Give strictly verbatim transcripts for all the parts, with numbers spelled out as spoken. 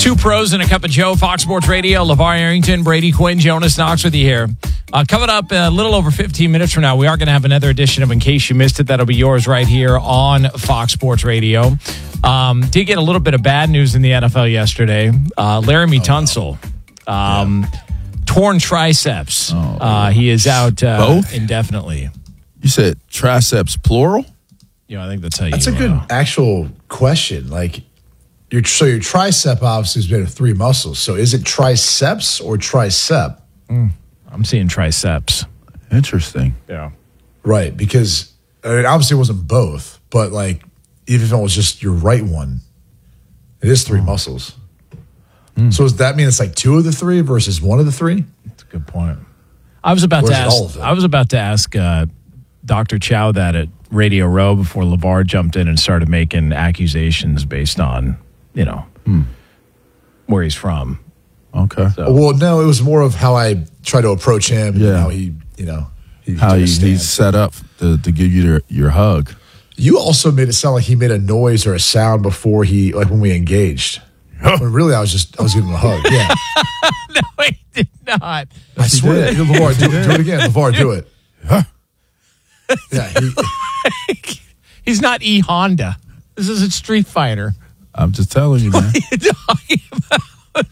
Two pros and a cup of Joe, Fox Sports Radio, LeVar Arrington, Brady Quinn, Jonas Knox with you here. Uh, coming up a little over fifteen minutes from now, we are going to have another edition of In Case You Missed It. That'll be yours right here on Fox Sports Radio. Um, did get a little bit of bad news in the N F L yesterday. Uh, Laramie oh, Tunsil, um, yeah. torn triceps. Oh, uh, he is out uh, both indefinitely. You said triceps plural? Yeah, I think that's how you. That's a good uh, actual question. Like, your so your tricep obviously is made of three muscles. So is it triceps or tricep? Mm, I'm seeing triceps. Interesting. Yeah. Right, because I mean, obviously it wasn't both, but like even if it was just your right one, it is three oh. muscles. Mm. So does that mean it's like two of the three versus one of the three? That's a good point. I was about Where's to ask. I was about to ask uh, Doctor Chow that at Radio Row before LeVar jumped in and started making accusations based on, you know, hmm. where he's from. Okay. So. Well, no, it was more of how I try to approach him. Yeah. And how he, you know, he how he, he's set up to, to give you your, your hug. You also made it sound like he made a noise or a sound before he, like when we engaged. When really, I was just, I was giving him a hug. Yeah. No, he did not. I swear. LeVar, do, do it again. LeVar, do it. Huh? Yeah. He, he's not E Honda. This is a Street Fighter. I'm just telling you, man. What are you talking about?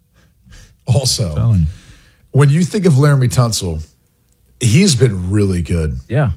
Also, you. When you think of Laramie Tunsil, he's been really good. Yeah.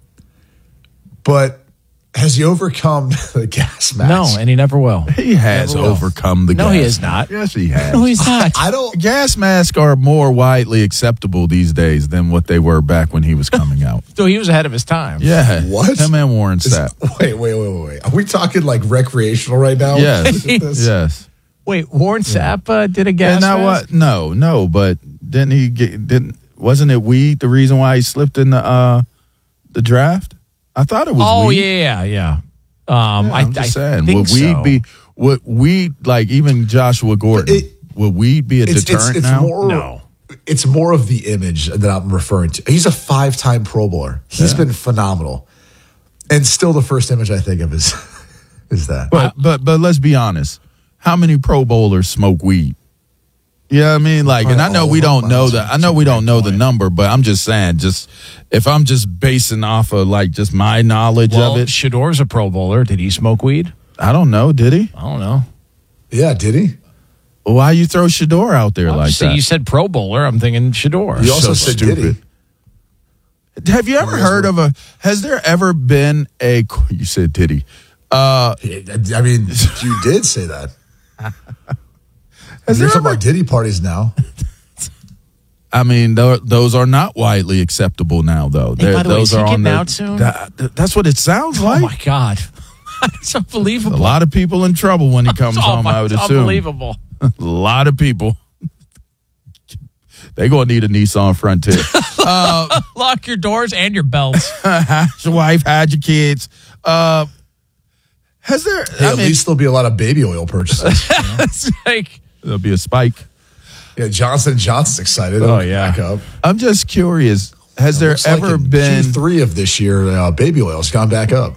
But has he overcome the gas mask? No, and he never will. He has never overcome will. the no, gas No, he is not. Yes, he has. No, he's not. I don't. Gas masks are more widely acceptable these days than what they were back when he was coming out. So he was ahead of his time. Yeah. What? Him and Warren Sapp. Wait, wait, wait, wait, wait. Are we talking like recreational right now? Yes. Yes. Wait, Warren yeah. Sapp uh, did a gas mask? What? No, no, but didn't he get, didn't, wasn't it weed the reason why he slipped in the, uh, the draft? I thought it was oh, weed. yeah, yeah. Um, yeah, I, I'm just I saying, think would weed so. be would weed like even Joshua Gordon? It, would weed be a it's, deterrent it's, it's now? More, no, it's more of the image that I'm referring to. He's a five-time Pro Bowler. He's yeah. been phenomenal, and still the first image I think of is is that. But but but let's be honest. How many Pro Bowlers smoke weed? Yeah, you know I mean, like, and I know we don't know the, I know we don't know the number, but I'm just saying, just if I'm just basing off of like just my knowledge well, of it. Shador's a Pro Bowler. Did he smoke weed? I don't know. Did he? I don't know. Yeah, did he? Why you throw Shador out there well, like so that? You said Pro Bowler. I'm thinking Shador. You also so said stupid. Did he? Have you ever heard of a? Has there ever been a? You said did he? Uh, I mean, you did say that. Has You're talking ever, about Diddy parties now. I mean, th- those are not widely acceptable now, though. Hey, by the those way, is are he on getting the, out soon? That, that's what it sounds oh like. Oh my God, it's unbelievable. A lot of people in trouble when he comes oh home. my, I would it's assume. Unbelievable. A lot of people. They're gonna need a Nissan Frontier. uh, Lock your doors and your belts. Hide your wife, hide your kids. Uh, has there? Hey, I at mean, least there'll be a lot of baby oil purchases. You know? It's like there'll be a spike. Yeah, Johnson and Johnson's excited. Oh, yeah. Back up. I'm just curious. Has there ever like been Q three of this year? Uh, baby oil's gone back up.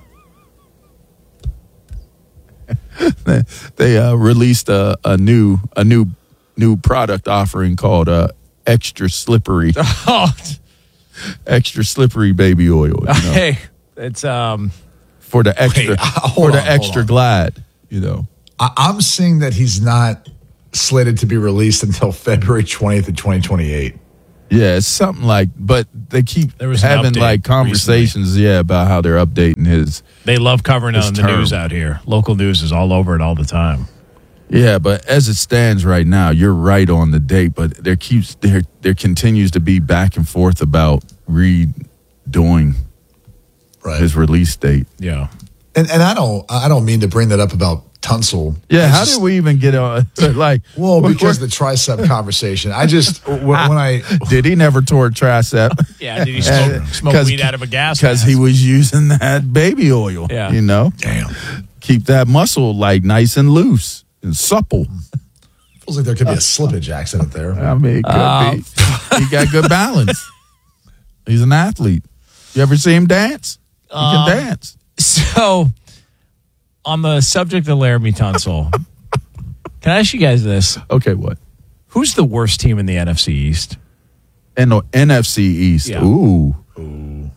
they uh, released a, a new a new new product offering called uh, Extra Slippery. Oh. Extra Slippery baby oil. You know? Hey, it's um for the extra Wait, uh, for the on, extra glide. You know, I, I'm seeing that he's not slated to be released until February twentieth of twenty twenty-eight. Yeah, it's something like, but they keep There was an having update like conversations, recently. yeah, about how they're updating his. They love covering it his on the term. news out here. Local news is all over it all the time. Yeah, but as it stands right now, you're right on the date. But there keeps there there continues to be back and forth about redoing Right. his release date. Yeah. And and I don't I don't mean to bring that up about Tunsil. Yeah, I how just, did we even get on? Like, well, because the tricep conversation. I just when, when I did he never tore a tricep? Yeah, did he smoke, smoke weed out of a gas because mask? he was using that baby oil. Yeah. You know, damn, keep that muscle like nice and loose and supple. feels like there could be a slippage accident there. I mean, it could Uh, be. He got good balance. He's an athlete. You ever see him dance? He Um, can dance. So, on the subject of Laramie Tunsil, Can I ask you guys this? Okay, what? Who's the worst team in the N F C East? And the N F C East. Yeah. Ooh. Ooh.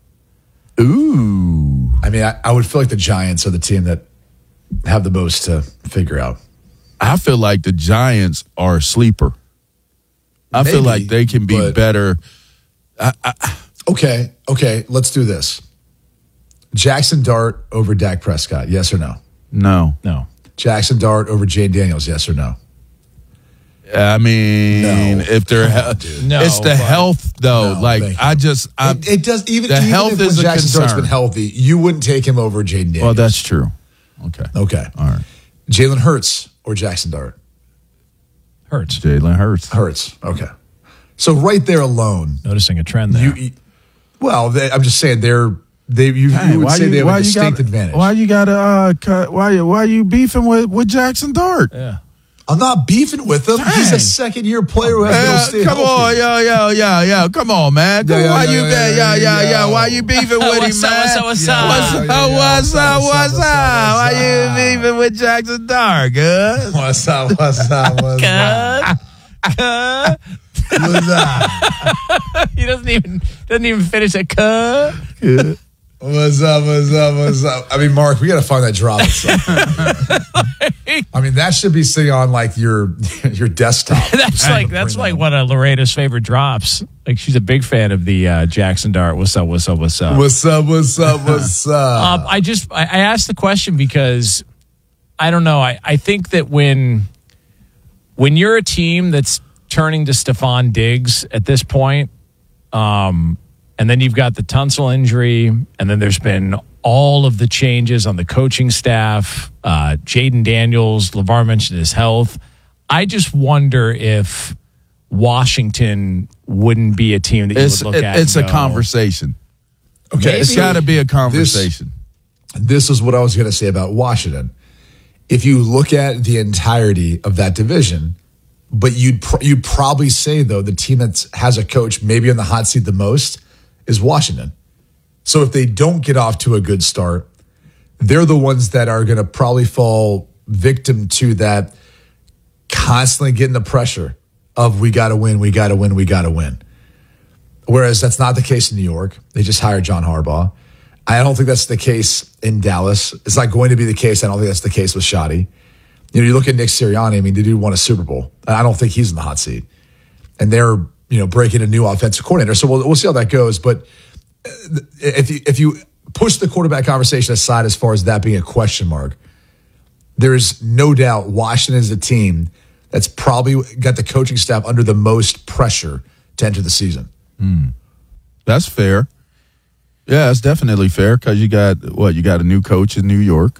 Ooh. I mean, I, I would feel like the Giants are the team that have the most to figure out. I feel like the Giants are a sleeper. I Maybe, feel like they can be but- better. I, I, Okay, okay, let's do this. Jackson Dart over Dak Prescott, yes or no? no. No. Jackson Dart over Jane Daniels, yes or no? I mean, No. if they're he- No, it's the but- health though. No, like thank I you. just, I, It, it does even, the even health if is when a Jackson Dart's concern. been healthy, you wouldn't take him over Jaden Daniels. well, that's true. Okay, okay. all right. Jalen Hurts or Jackson Dart? Hurts. Jalen Hurts. Hurts. Okay. So right there alone, Noticing a trend there. you. you- Well, they, I'm just saying they're they. You, Hey, you would say they have a distinct gotta, advantage. Why you got to? Uh, cut, why you? Why you beefing with, with Jackson Dart? yeah. I'm not beefing with him. He's a second year player who has Yeah, to stay come healthy. on, yo, yo, yo, yo, come on, man. Come Yeah, on, yeah, why yeah, you yeah, been, yeah, yeah, yeah, yeah. yeah? Why you beefing with What's him, up, man? what's up, what's up? What's Yeah, up, yeah, yeah. what's up, What's what's up, up? Why what's you up? beefing with Jackson Dart, good? What's up? What's up? What's up? Cuh. What's up? He doesn't even doesn't even finish a cuh. What's up? What's up? What's up? I mean, Mark, we got to find that drop. at some point. I mean, that should be sitting on like your your desktop. That's like that's Bring like that one of Loretta's favorite drops. Like she's a big fan of the uh, Jackson Dart. What's up? What's up? What's up? What's up? What's up? What's up? Um, I just I, I asked the question because I don't know. I, I think that when when you're a team that's turning to Stephon Diggs at this point, um, and then you've got the Tunsil injury, and then there's been all of the changes on the coaching staff. Uh, Jaden Daniels, LeVar mentioned his health. I just wonder if Washington wouldn't be a team that you It's would look it, at. it's a and go, conversation. Okay, It's so got to be a conversation. this is what I was going to say about Washington. If you look at the entirety of that division, but you'd pr- you'd probably say though the team that has a coach maybe on the hot seat the most is Washington. So if they don't get off to a good start, they're the ones that are going to probably fall victim to that constantly getting the pressure of we got to win, we got to win, we got to win. Whereas that's not the case in New York. They just hired John Harbaugh. I don't think that's the case in Dallas. It's not going to be the case. I don't think that's the case with Shoddy. You know, you look at Nick Sirianni. I mean, the dude won a Super Bowl. I don't think he's in the hot seat. And they're, you know, breaking a new offensive coordinator. So we'll, we'll see how that goes. But if you, if you push the quarterback conversation aside as far as that being a question mark, there's no doubt Washington is a team that's probably got the coaching staff under the most pressure to enter the season. Mm. That's fair. Yeah, it's definitely fair because you got what you got a new coach in New York,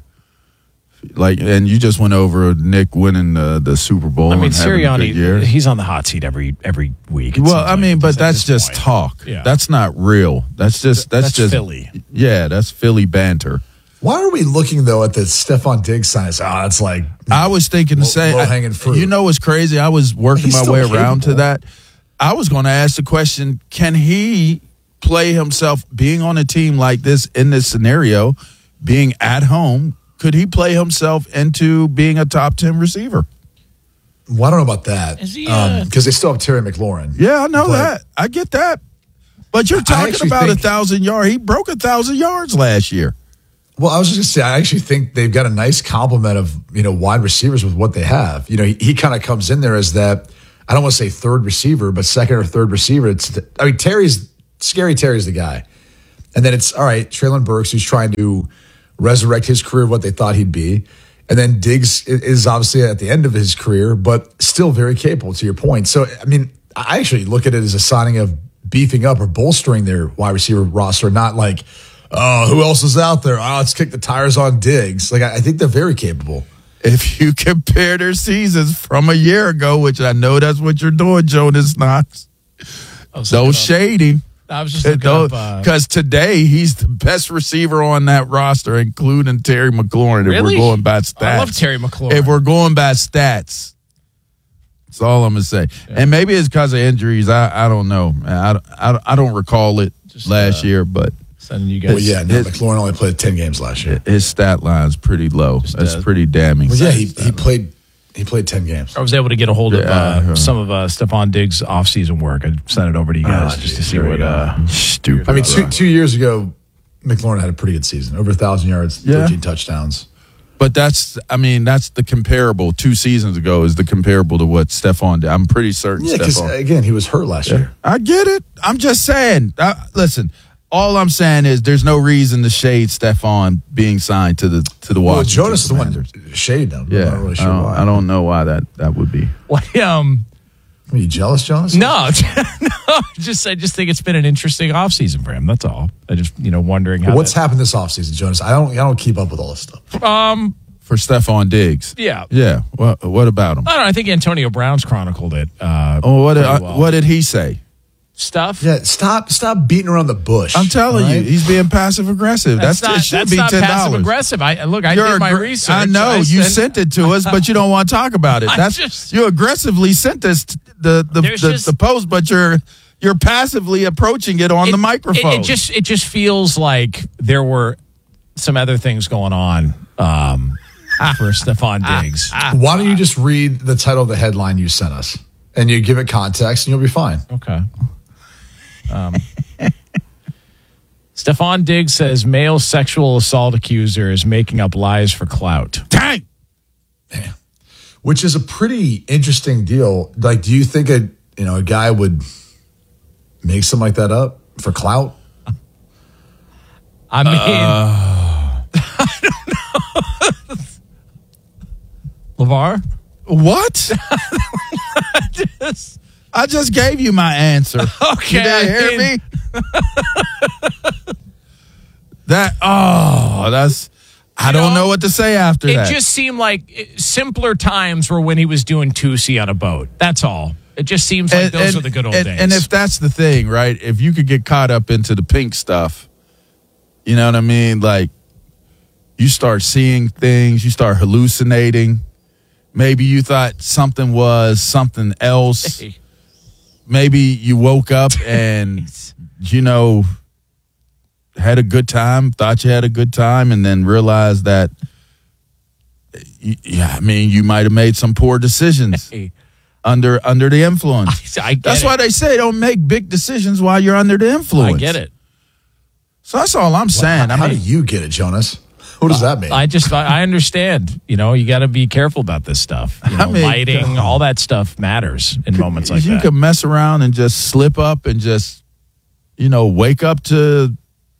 like, and you just went over Nick winning the, the Super Bowl. I mean, and having a good year. Sirianni, he's on the hot seat every every week. it Well, seems I like, mean, but at that's this just point. talk. Yeah. That's not real. That's just that's, That's just Philly. Yeah, that's Philly banter. Why are we looking though at the Stephon Diggs sign? Oh, that's like I was thinking the same. low-hanging fruit. You know what's crazy? I was working He's my still way around to capable. that. I was going to ask the question: can he play himself being on a team like this in this scenario, being at home? Could he play himself into being a top ten receiver? Well, I don't know about that. Is he, uh, Because they still have Terry McLaurin. Yeah, I know But- that. I get that. But you're I talking actually about think- a thousand yard. He broke a thousand yards last year. Well, I was just going to say, I actually think they've got a nice complement of, you know, wide receivers with what they have. You know, he, he kind of comes in there as that, I don't want to say third receiver, but second or third receiver. It's, I mean, Terry's, Scary Terry's the guy. And then it's, all right, Traylon Burks, who's trying to resurrect his career, what they thought he'd be. And then Diggs is obviously at the end of his career, but still very capable, to your point. So, I mean, I actually look at it as a signing of beefing up or bolstering their wide receiver roster, not like, oh, who else is out there? Oh, let's kick the tires on Diggs. Like, I, I think they're very capable. If you compare their seasons from a year ago, which I know that's what you're doing, Jonas Knox, I was don't looking up- shade I was just looking up. Uh, because today he's the best receiver on that roster, including Terry McLaurin. If Really? we're going by stats, I love Terry McLaurin. If we're going by stats, that's all I'm gonna say. Yeah. And maybe it's because of injuries. I I don't know. I I, I don't recall it Just, last uh, year, but sending you guys. Well, yeah, no, it- McLaurin only played ten games last year. his stat line's pretty low. That's uh, pretty damning. Well, yeah, he, he played He played ten games. I was able to get a hold of Yeah, uh, yeah. some of uh, Stephon Diggs' offseason work. I sent it over to you guys Oh, just to geez, see there what. we go. Uh, Stupid. I mean, two, bro. two years ago, McLaurin had a pretty good season. Over one thousand yards, Yeah. thirteen touchdowns. But that's, I mean, that's the comparable. Two seasons ago is the comparable to what Stephon did. I'm pretty certain. Yeah, because, Stephon. again, he was hurt last year. I get it. I'm just saying. Uh, listen, all I'm saying is there's no reason to shade Stephon being signed to the to the Well, Washington Jonas is the one Commanders. shade them. Yeah, I'm not really sure I, don't, why. I don't know why that, that would be. what, um, Are you jealous, Jonas? no, no, just I just think it's been an interesting offseason for him. That's all. I just you know wondering how. What's that, happened this offseason, Jonas? I don't I don't keep up with all this stuff. um. For Stephon Diggs. Yeah. Yeah. What, what about him? I don't know. I think Antonio Brown's chronicled it. Uh, Oh, what did, pretty uh, well. what did he say? Stuff. Yeah, stop stop beating around the bush. I'm telling all you, right? he's being passive aggressive. That's, That's not, it should that's be not ten dollars. passive aggressive. I look. I You're did my aggr- research. I know you sent- sent it to us, but you don't want to talk about it. I That's just- you aggressively sent us t- the the, There's the, just- the post, but you're you're passively approaching it on It- the microphone. It, it just it just feels like there were some other things going on um, for Stephon Diggs. Why don't you just read the title of the headline you sent us and you give it context and you'll be fine. Okay. Um, Stephon Diggs says male sexual assault accuser is making up lies for clout. Dang. Which is a pretty interesting deal. Like, do you think a you know a guy would make something like that up for clout? I mean, Uh. I don't know. LeVar? What? Just- I just gave you my answer. Okay, You didn't I hear mean- me? that oh, that's I You don't know, know what to say after It that. just seemed like it- simpler times were when he was doing Tusi on a boat. That's all. It just seems like those are the good old and, days. And if that's the thing, right? If you could get caught up into the pink stuff, you know what I mean? Like you start seeing things, you start hallucinating. Maybe you thought something was something else. Hey. Maybe you woke up and, you know, had a good time, thought you had a good time, and then realized that, yeah, I mean, you might have made some poor decisions Hey. under under the influence. I get That's it. why they say don't make big decisions while you're under the influence. I get it. So that's all I'm saying. How, I how mean, do you get it, Jonas? What does that mean? I just I I understand. You know, you got to be careful about this stuff. You know, I mean, lighting, all that stuff matters in moments like you that. could mess around and just slip up and just, you know, wake up to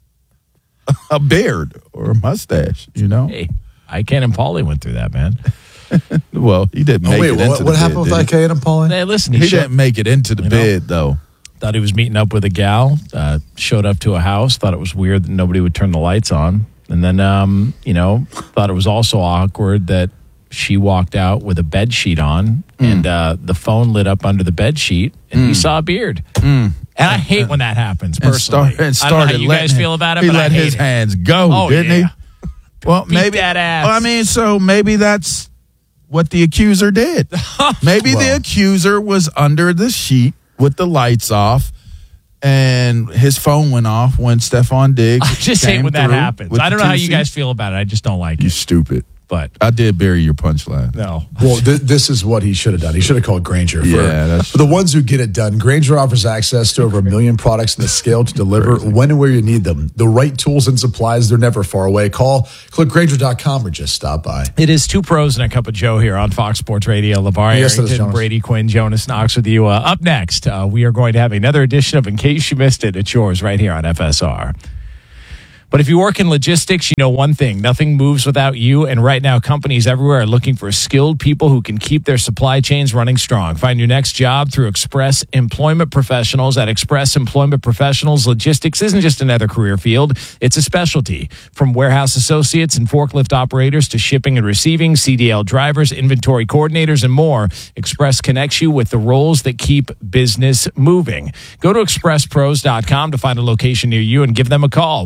a beard or a mustache, you know? Hey, Ike and Paulie went through that, man. Well, he didn't oh, make wait, it what, into what the happened bid, with did he? I K and Paulie? Hey, listen, he, He showed, didn't make it into the You know? bid, though. thought he was meeting up with a gal, uh, showed up to a house, thought it was weird that nobody would turn the lights on. And then, um, you know, thought it was also awkward that she walked out with a bed sheet on and uh, the phone lit up under the bed sheet and he saw a beard. And I hate when that happens, And, personally. start, and I started don't know how you letting guys him- feel about it, He but let I hate his it. hands go, Oh, didn't yeah. he? Well, Beat maybe that ass. Well, I mean, so maybe that's what the accuser did. Maybe the Well. accuser was under the sheet with the lights off, and his phone went off when Stephon Diggs. I just came hate when that through happens. with I don't the know how you two guys C. feel about it. I just don't like You it. stupid. But I did bury your punchline. no. Well, th- this is what he should have done. He should have called Granger. For, Yeah, that's for the ones who get it done, Granger offers access to over a million products in the scale to deliver when and where you need them. The right tools and supplies, they're never far away. Call, click Granger dot com or just stop by. It is Two Pros and a Cup of Joe here on Fox Sports Radio. LeVar Yes, it is, Arrington, Jonas. Brady Quinn, Jonas Knox with you. Uh, up next, uh, we are going to have another edition of In Case You Missed It. It's yours right here on F S R. But if you work in logistics, you know one thing. Nothing moves without you. And right now, companies everywhere are looking for skilled people who can keep their supply chains running strong. Find your next job through Express Employment Professionals. At Express Employment Professionals, logistics isn't just another career field. It's a specialty. From warehouse associates and forklift operators to shipping and receiving, C D L drivers, inventory coordinators, and more, Express connects you with the roles that keep business moving. Go to express pros dot com to find a location near you and give them a call. Whether you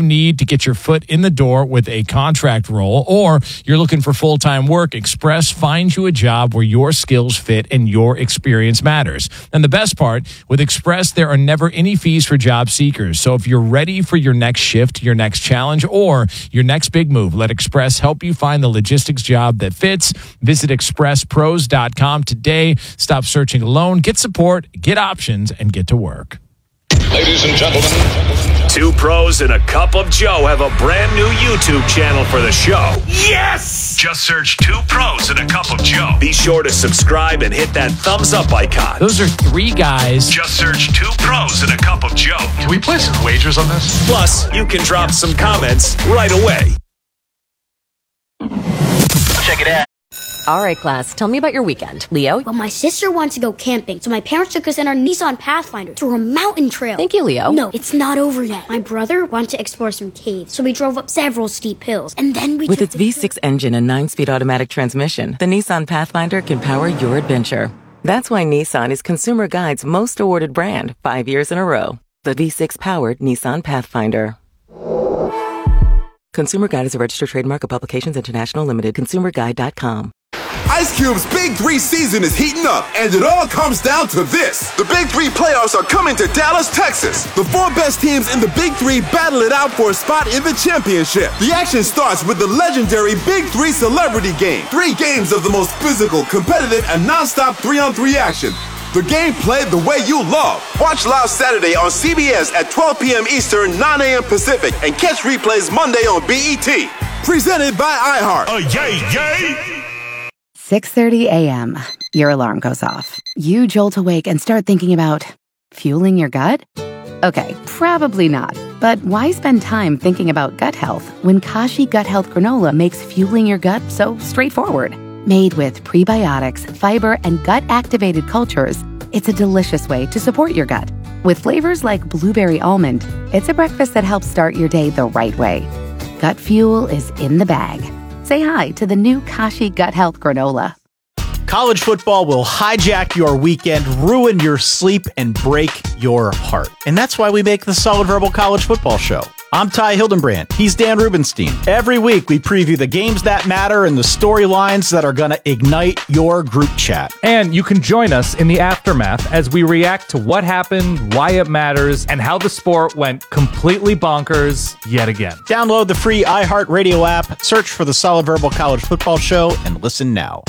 need to get your foot in the door with a contract role, or you're looking for full-time work, Express finds you a job where your skills fit and your experience matters. And the best part, with Express, there are never any fees for job seekers. So if you're ready for your next shift, your next challenge, or your next big move, let Express help you find the logistics job that fits. Visit express pros dot com today. Stop searching alone. Get support, get options, and get to work. Ladies and gentlemen, Two Pros and a Cup of Joe have a brand new YouTube channel for the show. Yes! Just search Two Pros and a Cup of Joe. Be sure to subscribe and hit that thumbs up icon. Those are three guys. Just search Two Pros and a Cup of Joe. can we play some wagers on this? Plus, you can drop some comments right away. Check it out. All right, class, tell me about your weekend. Leo? Well, my sister wants to go camping, so my parents took us in our Nissan Pathfinder to a mountain trail. Thank you, Leo. No, it's not over yet. My brother wanted to explore some caves, so we drove up several steep hills, and then we With took its the V six engine and nine-speed automatic transmission, the Nissan Pathfinder can power your adventure. That's why Nissan is Consumer Guide's most awarded brand, five years in a row. The V six-powered Nissan Pathfinder. Consumer Guide is a registered trademark of Publications International Limited. consumer guide dot com. Ice Cube's Big Three season is heating up, and it all comes down to this. The Big Three playoffs are coming to Dallas, Texas. The four best teams in the Big Three battle it out for a spot in the championship. The action starts with the legendary Big Three Celebrity Game. Three games of the most physical, competitive, and non-stop three-on-three action. The game played the way you love. Watch live Saturday on C B S at twelve p.m. Eastern, nine a.m. Pacific, and catch replays Monday on B E T. Presented by iHeart. Oh, yay, yay! six thirty a.m. Your alarm goes off. You jolt awake and start thinking about fueling your gut? Okay, probably not. But why spend time thinking about gut health when Kashi Gut Health Granola makes fueling your gut so straightforward? Made with prebiotics, fiber, and gut-activated cultures, it's a delicious way to support your gut. With flavors like blueberry almond, it's a breakfast that helps start your day the right way. Gut fuel is in the bag. Say hi to the new Kashi Gut Health Granola. College football will hijack your weekend, ruin your sleep, and break your heart. And that's why we make the Solid Verbal College Football Show. I'm Ty Hildenbrand. He's Dan Rubenstein. Every week, we preview the games that matter and the storylines that are going to ignite your group chat. And you can join us in the aftermath as we react to what happened, why it matters, and how the sport went completely bonkers yet again. Download the free iHeartRadio app, search for the Solid Verbal College Football Show, and listen now.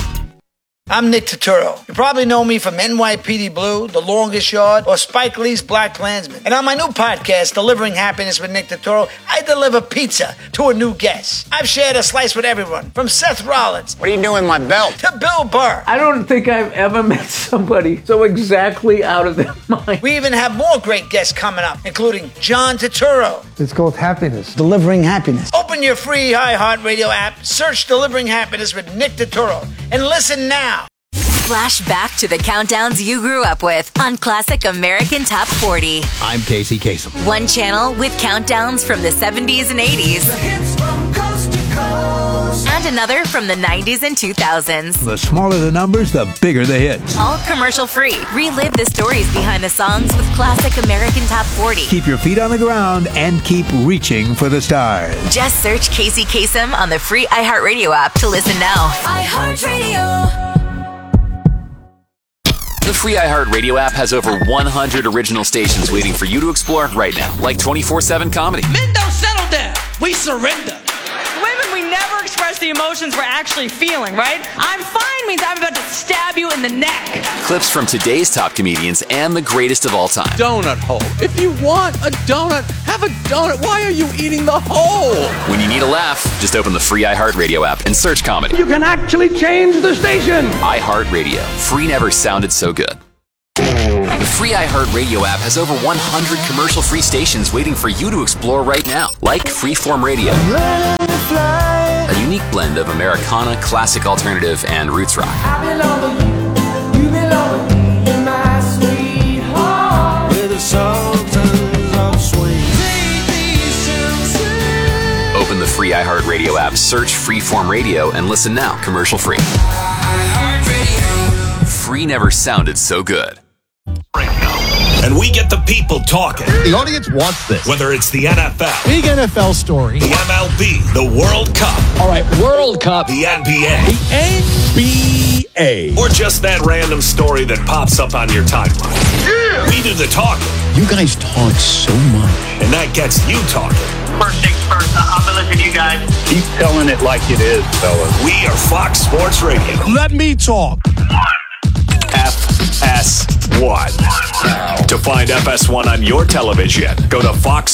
I'm Nick Turturro. You probably know me from N Y P D Blue, The Longest Yard, or Spike Lee's Black Klansman. And on my new podcast, Delivering Happiness with Nick Turturro, I deliver pizza to a new guest. I've shared a slice with everyone, from Seth Rollins. What are you doing with my belt? To Bill Burr. I don't think I've ever met somebody so exactly out of their mind. We even have more great guests coming up, including John Turturro. It's called Happiness. Delivering Happiness. Open your free iHeartRadio app, search Delivering Happiness with Nick Turturro, and listen now. Flash back to the countdowns you grew up with on Classic American Top forty. I'm Casey Kasem. One channel with countdowns from the seventies and eighties. The hits from coast to coast. And another from the nineties and two thousands. The smaller the numbers, the bigger the hits. All commercial free. Relive the stories behind the songs with Classic American Top forty. Keep your feet on the ground and keep reaching for the stars. Just search Casey Kasem on the free iHeartRadio app to listen now. iHeartRadio. The free iHeartRadio app has over one hundred original stations waiting for you to explore right now, like twenty-four seven comedy. Men don't settle down. We surrender. Women, we never express the emotions we're actually feeling, right? I'm fine means I'm about to stab you in the neck. Clips from today's top comedians and the greatest of all time. Donut hole. If you want a donut, have a donut. Why are you eating the hole? When you need a laugh, just open the free iHeartRadio app and search comedy. You can actually change the station. iHeartRadio. Free never sounded so good. The free iHeartRadio app has over one hundred commercial-free stations waiting for you to explore right now, like Freeform Radio, a unique blend of Americana, classic alternative, and roots rock. I belong with you, you belong with me, in my sweetheart. We're the sultans of swing. Take these chances. Open the free iHeartRadio app, search Freeform Radio, and listen now, commercial-free. Free never sounded so good. Right now. And we get the people talking. The audience wants this. Whether it's the N F L, big N F L story, the M L B, the World Cup. All right, World Cup. The N B A. The N B A. Or just that random story that pops up on your timeline. Yeah. We do the talking. You guys talk so much. And that gets you talking. First things first, I'll be listening to you guys. Keep telling it like it is, fellas. We are Fox Sports Radio. Let me talk. F S one. To find F S one on your television, go to Fox